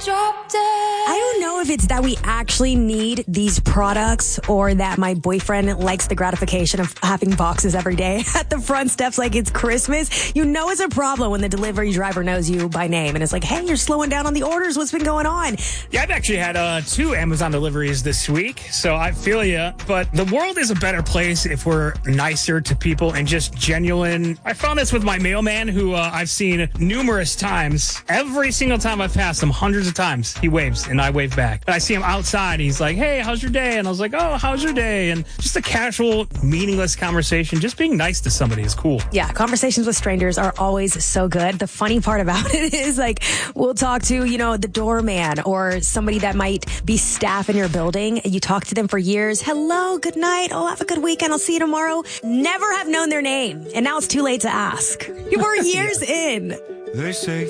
drop dead. I don't know if it's that we actually need these products or that my boyfriend likes the gratification of having boxes every day at the front steps like it's Christmas. You know it's a problem when the delivery driver knows you by name and it's like, hey, you're slowing down on the orders. What's been going on? Yeah, I've actually had 2 Amazon deliveries this week, so I feel you. But the world is a better place if we're nicer to people and just genuine. I found this with my mailman who I've seen numerous times. Every single time I've passed him, hundreds of times, he waves and I wave back. And I see him outside. He's like, hey, how's your day? And I was like, oh, how's your day? And just a casual, meaningless conversation. Just being nice to somebody is cool. Yeah, conversations with strangers are always so good. The funny part about it is like we'll talk to, the doorman or somebody that might be staff in your building. You talk to them for years. Hello, good night. Oh, have a good weekend. I'll see you tomorrow. Never have known their name. And now it's too late to ask. You were years in. They say